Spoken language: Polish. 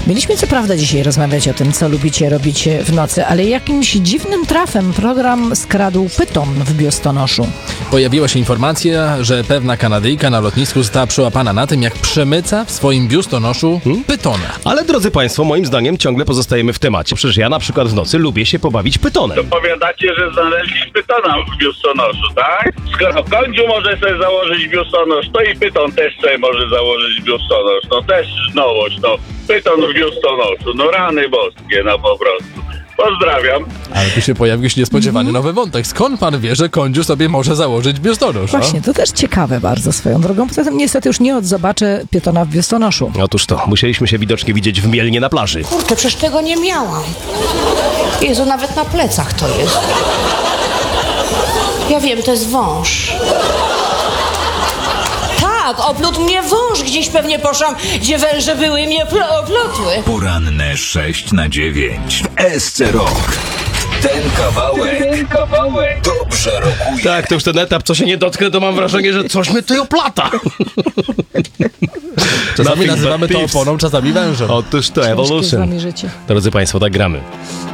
Mieliśmy co prawda dzisiaj rozmawiać o tym, co lubicie robić w nocy, ale jakimś dziwnym trafem program skradł pyton w biustonoszu. Pojawiła się informacja, że pewna Kanadyjka na lotnisku została przyłapana na tym, jak przemyca w swoim biustonoszu pytona. Ale drodzy Państwo, moim zdaniem ciągle pozostajemy w temacie. Przecież ja na przykład w nocy lubię się pobawić pytonem. Powiadacie, że znaleźli pytona w biustonoszu, tak? Skoro kądziu może sobie założyć biustonosz, to i pyton też sobie może założyć biustonosz. No też nowość, no. Pyton w biustonoszu, no rany boskie, no po prostu. Pozdrawiam. Ale tu się pojawił się niespodziewany nowy wątek. Skąd pan wie, że kądziu sobie może założyć biustonosz? Właśnie, to też ciekawe bardzo swoją drogą. Poza tym niestety już nie zobaczę pytona w biustonoszu. Otóż to, musieliśmy się widocznie widzieć w Mielnie na plaży. Kurczę, przecież tego nie miałam. Jezu, nawet na plecach to jest. Ja wiem, to jest wąż. Tak, oplótł mnie wąż. Gdzieś pewnie poszłam, gdzie węże były i mnie oplotły. Poranne 6 na 9 w SC Rock. Ten kawałek dobrze rokuje. Tak, to już ten etap, co się nie dotknę, to mam wrażenie, że coś mnie tutaj oplata. Czasami nazywamy to oponą, czasami wężem. Otóż to, Ciężkie z Evolution. wami życie. Drodzy Państwo, tak gramy.